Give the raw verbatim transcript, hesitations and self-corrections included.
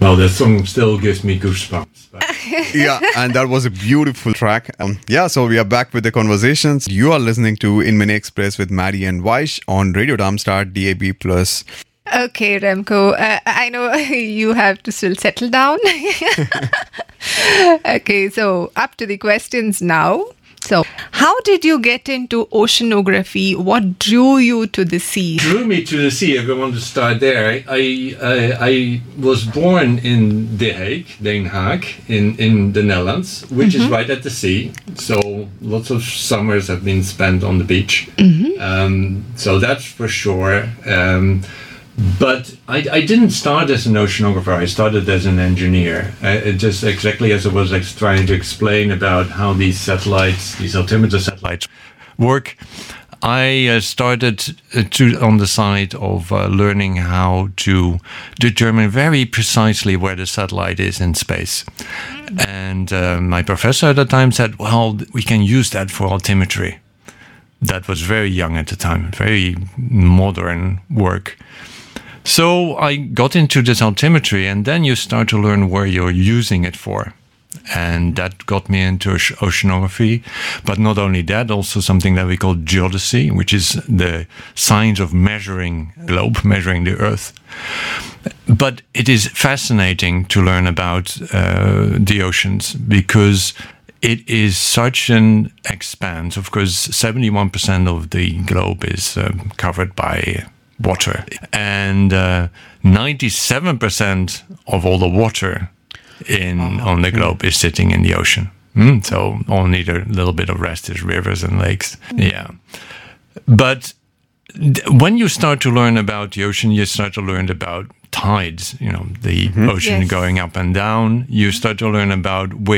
Well, that song still gives me goosebumps. But... Yeah, and that was a beautiful track. Um, yeah, so we are back with the conversations. You are listening to In Mini Express with Maddie and Vaish on Radio Darmstadt D A B plus. Okay, Remco, uh, I know you have to still settle down. Okay, so up to the questions now. So, how did you get into oceanography? What drew you to the sea? Drew me to the sea, if I want to start there. I I, I, I was born in The Hague, Den Haag, in, in the Netherlands, which mm-hmm. is right at the sea. So lots of summers have been spent on the beach. Mm-hmm. Um, so that's for sure. Um, But I, I didn't start as an oceanographer. I started as an engineer. Uh, just exactly as I was ex- trying to explain about how these satellites, these altimeter satellites, work. I uh, started uh, to on the side of uh, learning how to determine very precisely where the satellite is in space. Mm. And uh, my professor at the time said, "Well, we can use that for altimetry." That was very young at the time, very modern work. So I got into this altimetry, and then you start to learn where you're using it for. And that got me into oceanography. But not only that, also something that we call geodesy, which is the science of measuring the globe, measuring the Earth. But it is fascinating to learn about uh, the oceans, because it is such an expanse. Of course, seventy-one percent of the globe is um, covered by water, and uh, ninety-seven percent of all the water in oh, on the globe is sitting in the ocean. Mm? So only a little bit of rest is rivers and lakes. Yeah, but th- when you start to learn about the ocean, you start to learn about tides. You know, the mm-hmm. ocean yes. going up and down. You start to learn about where